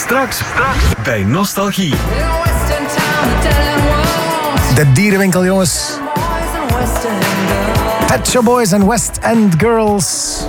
Straks bij Nostalgie. De dierenwinkel, jongens. Pet Shop Boys en West End Girls.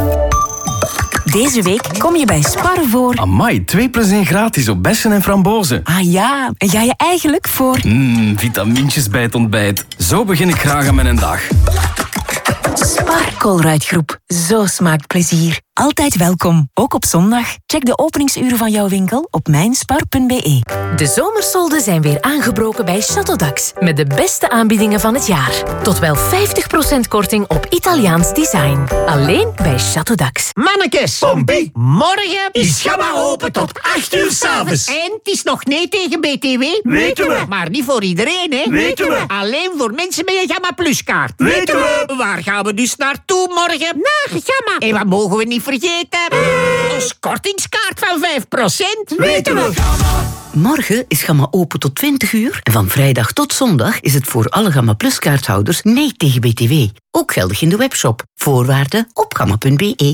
Deze week kom je bij Spar voor... Amai, 2+1 gratis op bessen en frambozen. Ah ja, en ga je eigenlijk voor... Vitamintjes bij het ontbijt. Zo begin ik graag aan mijn dag. Spar Colruyt-groep. Zo smaakt plezier. Altijd welkom, ook op zondag. Check de openingsuren van jouw winkel op mijnspar.be. De zomersolden zijn weer aangebroken bij Chateau d'Ax. Met de beste aanbiedingen van het jaar. Tot wel 50% korting op Italiaans design. Alleen bij Chateau d'Ax. Mannekes, Pombi, morgen is Gamma open tot 8 uur 's avonds. En het is nog nee tegen BTW. Weten we. Maar niet voor iedereen, hè? Weten we. Alleen voor mensen met een Gamma Plus kaart. Weten we. Waar gaan we dus naartoe morgen? Naar Gamma. En wat mogen we niet vergeten? Ons kortingskaart van 5%. Weten we. Morgen is Gamma open tot 20 uur en van vrijdag tot zondag is het voor alle Gamma Plus kaarthouders nee tegen BTW. Ook geldig in de webshop. Voorwaarden op gamma.be.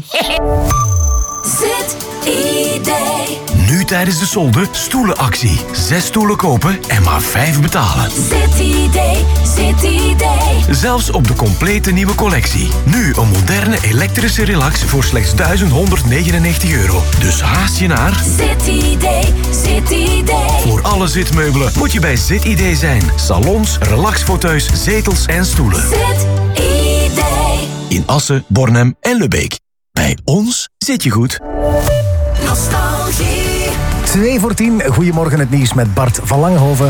Zit-idee. Nu tijdens de solden stoelenactie. 6 stoelen kopen en maar 5 betalen. Zit-idee. Zit-idee. Zelfs op de complete nieuwe collectie. Nu een moderne elektrische relax voor slechts €1199. Dus haast je naar Zit-idee. Zit-idee. Voor alle zitmeubelen moet je bij Zit-idee zijn. Salons, relaxfauteuils, zetels en stoelen. Zit-idee. In Assen, Bornem en Lubbeek. Bij ons zit je goed. Nostalgie. 2 voor 10. Goedemorgen, het nieuws met Bart van Langenhoven.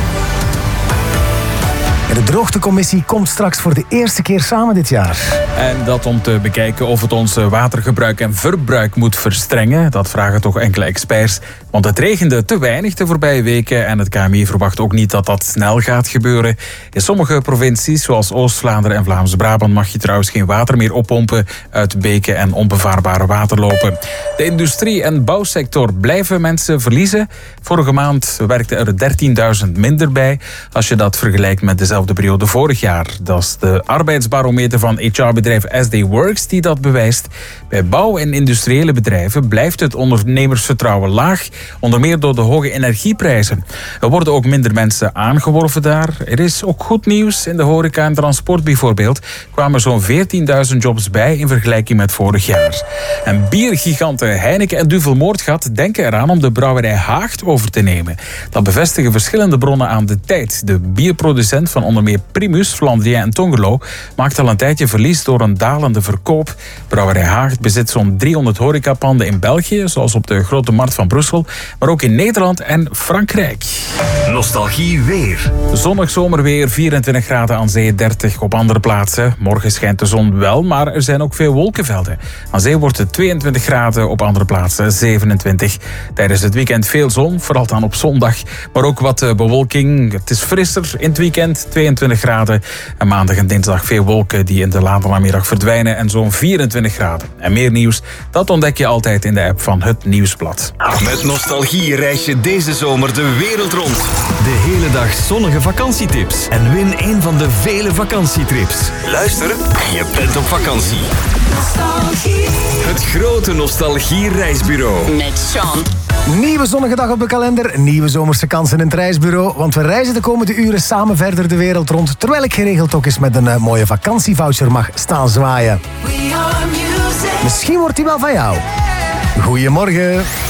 En de droogtecommissie komt straks voor de eerste keer samen dit jaar. En dat om te bekijken of het ons watergebruik en verbruik moet verstrengen. Dat vragen toch enkele experts. Want het regende te weinig de voorbije weken. En het KMI verwacht ook niet dat dat snel gaat gebeuren. In sommige provincies, zoals Oost-Vlaanderen en Vlaams-Brabant, mag je trouwens geen water meer oppompen uit beken en onbevaarbare waterlopen. De industrie- en bouwsector blijven mensen verliezen. Vorige maand werkten er 13.000 minder bij. Als je dat vergelijkt met dezelfde periode vorig jaar. Dat is de arbeidsbarometer van HR-bedrijf SD Works die dat bewijst. Bij bouw- en industriële bedrijven blijft het ondernemersvertrouwen laag, onder meer door de hoge energieprijzen. Er worden ook minder mensen aangeworven daar. Er is ook goed nieuws. In de horeca en transport bijvoorbeeld kwamen zo'n 14.000 jobs bij in vergelijking met vorig jaar. En biergiganten Heineken en Duvel-Moordgat denken eraan om de brouwerij Haagt over te nemen. Dat bevestigen verschillende bronnen aan De Tijd. De bierproducent van onder meer Primus, Flandrien en Tongerlo maakt al een tijdje verlies door een dalende verkoop. Brouwerij Haagt bezit zo'n 300 horecapanden in België, zoals op de Grote Markt van Brussel, maar ook in Nederland en Frankrijk. Nostalgie weer. Zonnig zomerweer, 24 graden aan zee, 30 op andere plaatsen. Morgen schijnt de zon wel, maar er zijn ook veel wolkenvelden. Aan zee wordt het 22 graden, op andere plaatsen 27. Tijdens het weekend veel zon, vooral dan op zondag, maar ook wat bewolking. Het is frisser in het weekend, 22 graden. En maandag en dinsdag veel wolken die in de late namiddag verdwijnen en zo'n 24 graden. En meer nieuws, dat ontdek je altijd in de app van Het Nieuwsblad. Met Nostalgie reis je deze zomer de wereld rond. De hele dag zonnige vakantietips. En win een van de vele vakantietrips. Luister en je bent op vakantie. Nostalgie. Het grote Nostalgie reisbureau. Met Sean. Nieuwe zonnige dag op de kalender, nieuwe zomerse kansen in het reisbureau. Want we reizen de komende uren samen verder de wereld rond. Terwijl ik geregeld ook eens met een mooie vakantievoucher mag staan zwaaien. Misschien wordt die wel van jou. Goedemorgen.